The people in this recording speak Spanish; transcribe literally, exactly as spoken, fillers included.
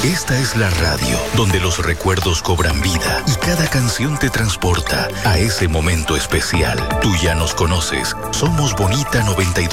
Esta es la radio donde los recuerdos cobran vida y cada canción te transporta a ese momento especial. Tú ya nos conoces. Somos Bonita noventa y dos